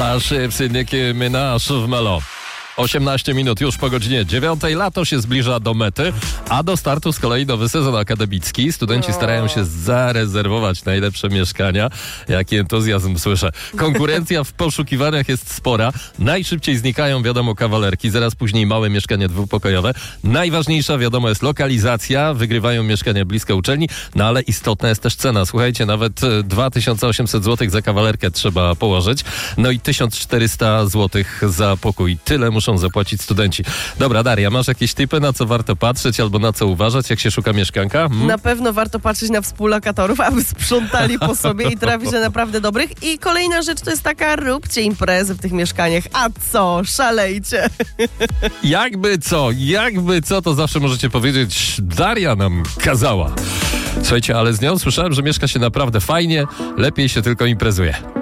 Starship, Nicki Minaj w Melo. 18 minut już po godzinie 9. Lato się zbliża do mety, a do startu z kolei nowy sezon akademicki. Studenci starają się zarezerwować najlepsze mieszkania. Jaki entuzjazm słyszę. Konkurencja w poszukiwaniach jest spora. Najszybciej znikają, wiadomo, kawalerki. Zaraz później małe mieszkania dwupokojowe. Najważniejsza, wiadomo, jest lokalizacja. Wygrywają mieszkania blisko uczelni, no ale istotna jest też cena. Słuchajcie, nawet 2800 zł za kawalerkę trzeba położyć. No i 1400 zł za pokój. Tyle muszą zapłacić studenci. Dobra, Daria, masz jakieś tipy, na co warto patrzeć albo na co uważać, jak się szuka mieszkanka? Na pewno warto patrzeć na współlokatorów, aby sprzątali po sobie i trafić na naprawdę dobrych. I kolejna rzecz to jest taka, róbcie imprezy w tych mieszkaniach. A co? Szalejcie. Jakby co, to zawsze możecie powiedzieć, Daria nam kazała. Słuchajcie, ale z nią słyszałem, że mieszka się naprawdę fajnie, lepiej się tylko imprezuje.